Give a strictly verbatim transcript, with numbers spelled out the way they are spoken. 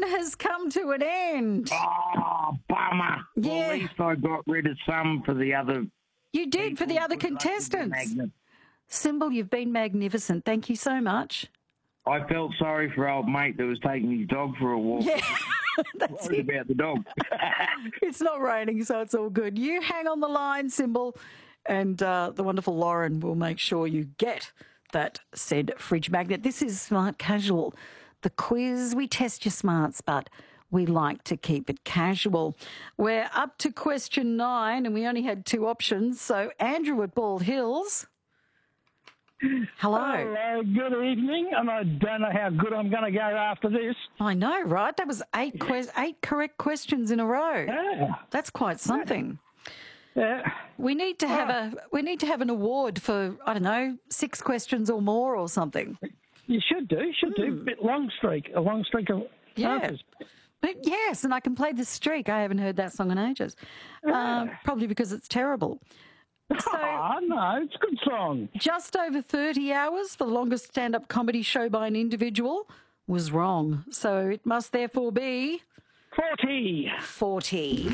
has come to an end. Oh, bummer. Well, Yeah. at least I got rid of some for the other. You did for the other Good luck with the contestants. magnet. Symbol, you've been magnificent. Thank you so much. I felt sorry for old mate that was taking his dog for a walk. Yeah, that's Worried it. about the dog. It's not raining, so it's all good. You hang on the line, Symbol, and uh, the wonderful Lauren will make sure you get that said fridge magnet. This is Smart Casual, the quiz. We test your smarts, but we like to keep it casual. We're up to question nine, and we only had two options. So Andrew at Bald Hills. Hello. Hello, good evening, and I don't know how good I'm going to go after this. I know, right? That was eight que- eight correct questions in a row. Yeah. That's quite something. Yeah. We need to have a we need to have an award for, I don't know, six questions or more or something. You should do, should do. Bit long streak, a long streak of Yeah. answers. But yes, and I can play the streak. I haven't heard that song in ages. Um, probably because it's terrible. So Ah, no, it's a good song. just over thirty hours, the longest stand-up comedy show by an individual, was wrong. So it must therefore be forty. forty.